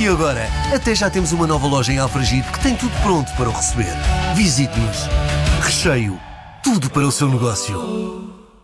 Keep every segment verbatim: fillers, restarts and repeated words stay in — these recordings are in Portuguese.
E agora, até já temos uma nova loja em Alfragide que tem tudo pronto para o receber. Visite-nos. Recheio. Tudo para o seu negócio.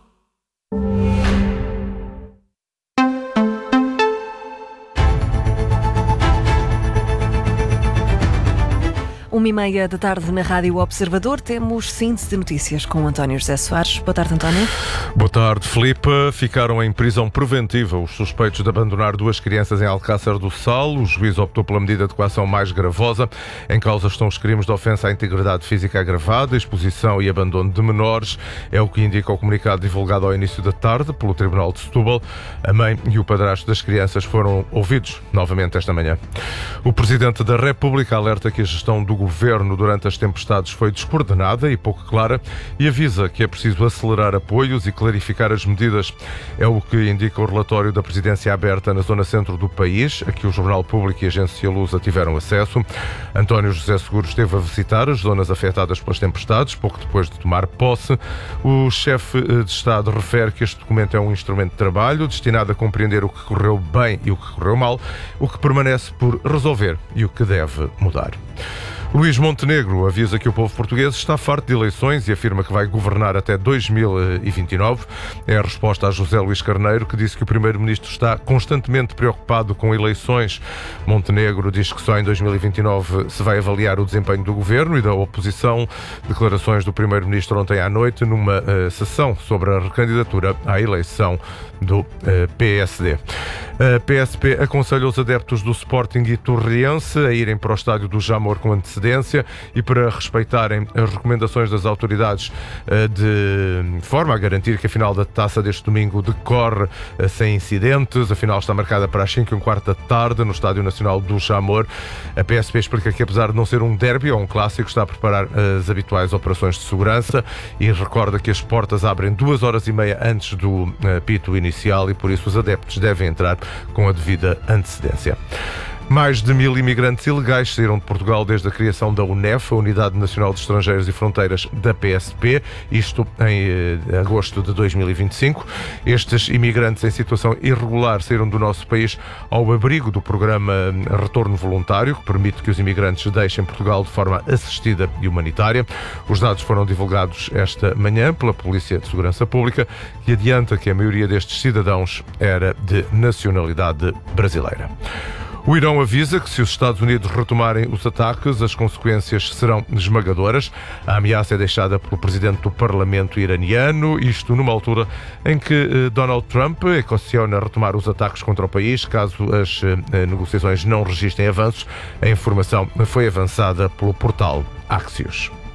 Uma e meia da tarde na Rádio Observador, temos síntese de notícias com António José Soares. Boa tarde, António. Boa tarde, Filipe. Ficaram em prisão preventiva os suspeitos de abandonar duas crianças em Alcácer do Sal. O juiz optou pela medida de coação mais gravosa. Em causa estão os crimes de ofensa à integridade física agravada, exposição e abandono de menores. É o que indica o comunicado divulgado ao início da tarde pelo Tribunal de Setúbal. A mãe e o padrasto das crianças foram ouvidos novamente esta manhã. O Presidente da República alerta que a gestão do governo durante as tempestades foi descoordenada e pouco clara e avisa que é preciso acelerar apoios e clarificar as medidas. É o que indica o relatório da Presidência Aberta na zona centro do país, a que o Jornal Público e a Agência Lusa tiveram acesso. António José Seguro esteve a visitar as zonas afetadas pelas tempestades, pouco depois de tomar posse. O chefe de Estado refere que este documento é um instrumento de trabalho destinado a compreender o que correu bem e o que correu mal, o que permanece por resolver e o que deve mudar. Luís Montenegro avisa que o povo português está farto de eleições e afirma que vai governar até dois mil e vinte e nove. É a resposta a José Luís Carneiro, que disse que o primeiro-ministro está constantemente preocupado com eleições. Montenegro diz que só em dois mil e vinte e nove se vai avaliar o desempenho do governo e da oposição. Declarações do primeiro-ministro ontem à noite numa uh, sessão sobre a recandidatura à eleição do uh, P S D. A P S P aconselha os adeptos do Sporting e Torriense a irem para o estádio do Jamor com antecedência e para respeitarem as recomendações das autoridades de forma a garantir que a final da taça deste domingo decorre sem incidentes. A final está marcada para as cinco e um quarto da tarde no Estádio Nacional do Jamor. A P S P explica que, apesar de não ser um derby ou um clássico, está a preparar as habituais operações de segurança e recorda que as portas abrem duas horas e meia antes do apito inicial e por isso os adeptos devem entrar com a devida antecedência. Mais de mil imigrantes ilegais saíram de Portugal desde a criação da UNEF, a Unidade Nacional de Estrangeiros e Fronteiras da P S P, isto em eh, agosto de dois mil e vinte e cinco. Estes imigrantes em situação irregular saíram do nosso país ao abrigo do programa Retorno Voluntário, que permite que os imigrantes deixem Portugal de forma assistida e humanitária. Os dados foram divulgados esta manhã pela Polícia de Segurança Pública, que adianta que a maioria destes cidadãos era de nacionalidade brasileira. O Irão avisa que se os Estados Unidos retomarem os ataques, as consequências serão esmagadoras. A ameaça é deixada pelo presidente do Parlamento iraniano, isto numa altura em que Donald Trump equaciona retomar os ataques contra o país, caso as negociações não registrem avanços. A informação foi avançada pelo portal Axios.